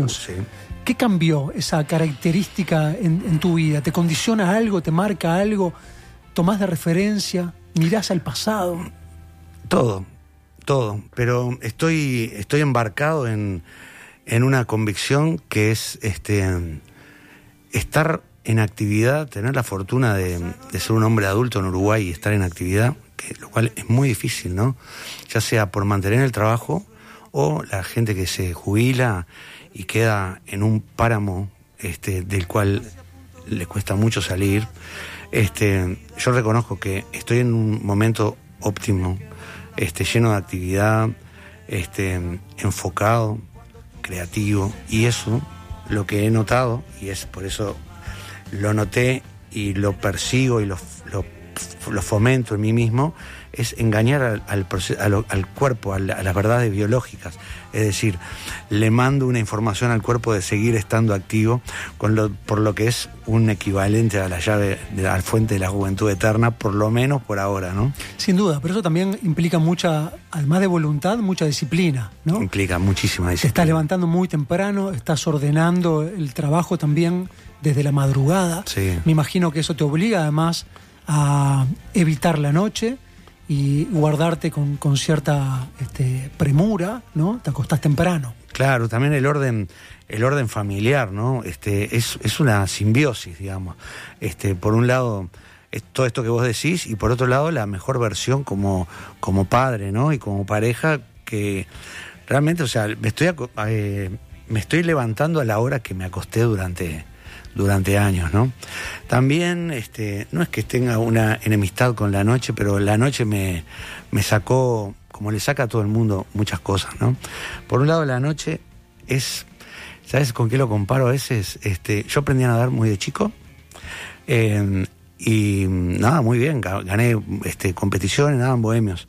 años. Sí. ¿Qué cambió esa característica en tu vida? ¿Te condiciona algo? ¿Te marca algo? ¿Tomás de referencia? ¿Mirás al pasado? Todo. Pero estoy embarcado en una convicción que es estar en actividad, tener la fortuna de ser un hombre adulto en Uruguay y estar en actividad, lo cual es muy difícil, ¿no? Ya sea por mantener el trabajo o la gente que se jubila y queda en un páramo del cual le cuesta mucho salir. Yo reconozco que estoy en un momento óptimo, lleno de actividad, enfocado, creativo, y eso lo que he notado, y es por eso lo noté y lo persigo y lo fomento en mí mismo, es engañar al cuerpo, a las verdades biológicas. Es decir, le mando una información al cuerpo de seguir estando activo, por lo que es un equivalente a la llave de la fuente de la juventud eterna, por lo menos por ahora, ¿no? Sin duda, pero eso también implica mucha, además de voluntad, mucha disciplina, ¿no? Implica muchísima disciplina. Te estás levantando muy temprano, estás ordenando el trabajo también desde la madrugada. Sí. Me imagino que eso te obliga además a evitar la noche y guardarte con cierta premura, ¿no? Te acostás temprano. Claro, también el orden familiar, ¿no? Es una simbiosis, digamos. Por un lado, es todo esto que vos decís, y por otro lado, la mejor versión como padre, ¿no? Y como pareja, que realmente, o sea, me estoy levantando a la hora que me acosté durante años, ¿no? También, no es que tenga una enemistad con la noche, pero la noche me sacó, como le saca a todo el mundo, muchas cosas, ¿no? Por un lado, la noche es, ¿sabes con qué lo comparo a veces? Yo aprendí a nadar muy de chico, y nada, muy bien, gané competiciones, nada en bohemios,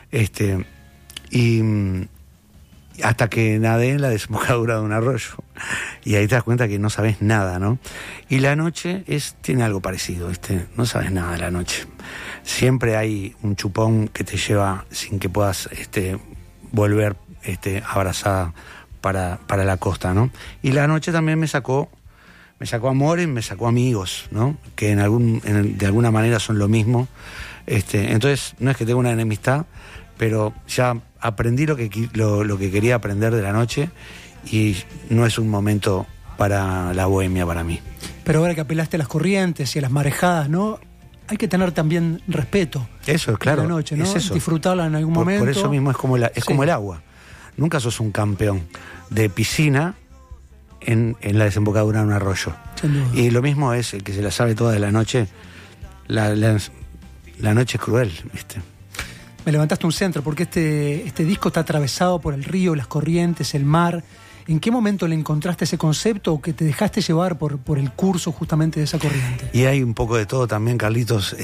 y hasta que nadé en la desembocadura de un arroyo, y ahí te das cuenta que no sabes nada, ¿no? Y la noche tiene algo parecido, no sabes nada de la noche. Siempre hay un chupón que te lleva sin que puedas volver abrazada para la costa, ¿no? Y la noche también me sacó amores, me sacó amigos, ¿no? Que de alguna manera son lo mismo. Entonces, no es que tenga una enemistad, pero ya aprendí lo que quería aprender de la noche, y no es un momento para la bohemia para mí. Pero ahora que apelaste a las corrientes y a las marejadas, ¿no? Hay que tener también respeto. Eso es claro. La noche, ¿no? Es eso. Disfrutarla en algún momento. Por eso mismo es como el agua. Nunca sos un campeón de piscina en la desembocadura de un arroyo. Sin duda. Y lo mismo es el que se la sabe toda de la noche. La noche es cruel, ¿viste? Me levantaste un centro, porque este disco está atravesado por el río, las corrientes, el mar. ¿En qué momento le encontraste ese concepto o que te dejaste llevar por el curso justamente de esa corriente? Y hay un poco de todo también, Carlitos.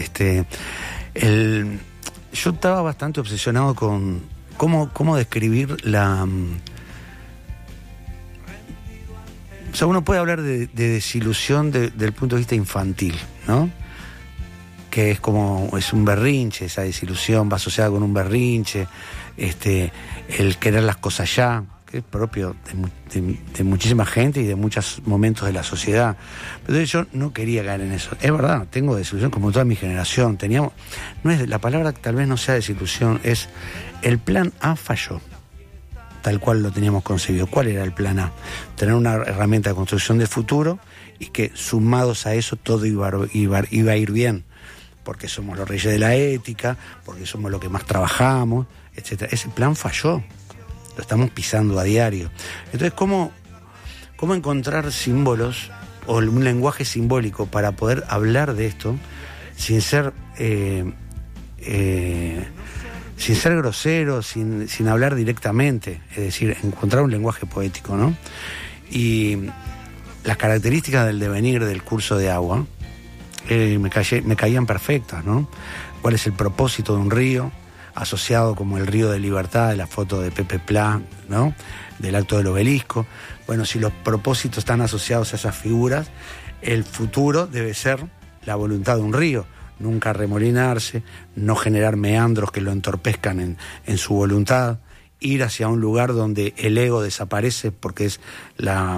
Yo estaba bastante obsesionado con cómo describir la... O sea, uno puede hablar de desilusión desde el punto de vista infantil, ¿no? Que es un berrinche, esa desilusión va asociada con un berrinche, el querer las cosas ya, que es propio de muchísima gente y de muchos momentos de la sociedad. Pero yo no quería caer en eso. Es verdad, tengo desilusión como toda mi generación. La palabra tal vez no sea desilusión, es el plan A falló, tal cual lo teníamos concebido. ¿Cuál era el plan A? Tener una herramienta de construcción de futuro, y que sumados a eso todo iba a ir bien, porque somos los reyes de la ética, porque somos los que más trabajamos, etc. Ese plan falló, lo estamos pisando a diario. Entonces, ¿cómo encontrar símbolos o un lenguaje simbólico para poder hablar de esto sin ser grosero, sin hablar directamente? Es decir, encontrar un lenguaje poético, ¿no? Y las características del devenir del curso de agua me caían perfectas, ¿no? ¿Cuál es el propósito de un río? Asociado como el río de Libertad, de la foto de Pepe Plá, ¿no? Del acto del obelisco. Bueno, si los propósitos están asociados a esas figuras, el futuro debe ser la voluntad de un río. Nunca arremolinarse, no generar meandros que lo entorpezcan en su voluntad, ir hacia un lugar donde el ego desaparece, porque es la